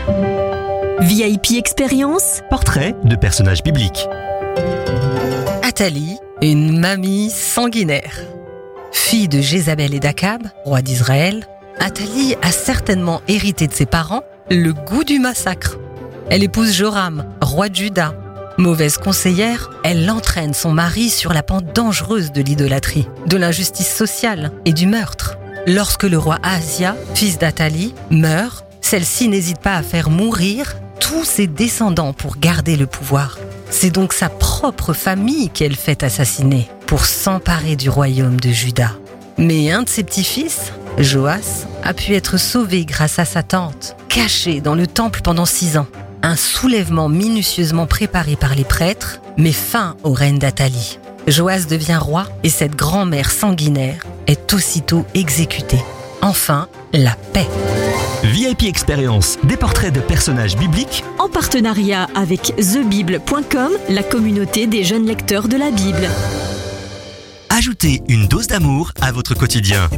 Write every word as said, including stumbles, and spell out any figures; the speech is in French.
V I P Expérience, portrait de personnages bibliques. Athalie, une mamie sanguinaire. Fille de Jézabel et d'Akab, roi d'Israël, Athalie a certainement hérité de ses parents le goût du massacre. Elle épouse Joram, roi de Juda. Mauvaise conseillère, elle entraîne son mari sur la pente dangereuse de l'idolâtrie, de l'injustice sociale et du meurtre. Lorsque le roi Ahazia, fils d'Athalie, meurt, celle-ci n'hésite pas à faire mourir tous ses descendants pour garder le pouvoir. C'est donc sa propre famille qu'elle fait assassiner pour s'emparer du royaume de Juda. Mais un de ses petits-fils, Joas, a pu être sauvé grâce à sa tante, cachée dans le temple pendant six ans. Un soulèvement minutieusement préparé par les prêtres met fin au règne d'Athalie. Joas devient roi et cette grand-mère sanguinaire est aussitôt exécutée. Enfin, la paix. V I P Expérience, des portraits de personnages bibliques en partenariat avec the bible point com, la communauté des jeunes lecteurs de la Bible. Ajoutez une dose d'amour à votre quotidien.